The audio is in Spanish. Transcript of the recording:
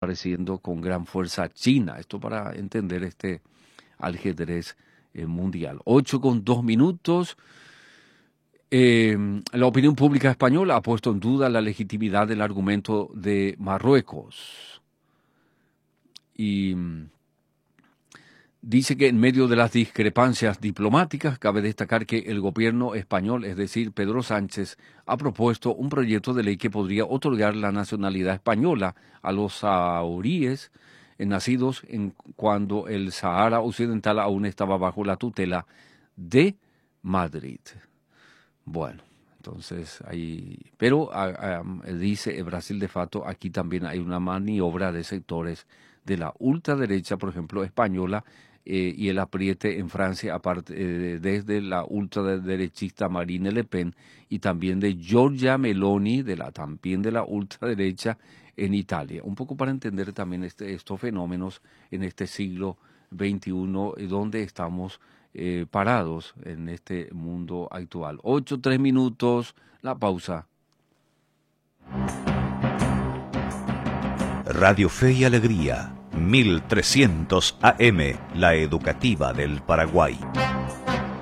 apareciendo con gran fuerza China. Esto para entender este ajedrez mundial. 8:02. La opinión pública española ha puesto en duda la legitimidad del argumento de Marruecos. Y dice que en medio de las discrepancias diplomáticas cabe destacar que el gobierno español, es decir, Pedro Sánchez, ha propuesto un proyecto de ley que podría otorgar la nacionalidad española a los saharauis nacidos cuando el Sahara Occidental aún estaba bajo la tutela de Madrid. Bueno, entonces ahí, pero dice Brasil de facto, aquí también hay una maniobra de sectores de la ultraderecha, por ejemplo, española, y el apriete en Francia, aparte, desde la ultraderechista Marine Le Pen y también de Giorgia Meloni, también de la ultraderecha en Italia. Un poco para entender también estos fenómenos en este siglo XXI, donde estamos parados en este mundo actual. 8:03, la pausa. Radio Fe y Alegría, 1300 AM, la educativa del Paraguay.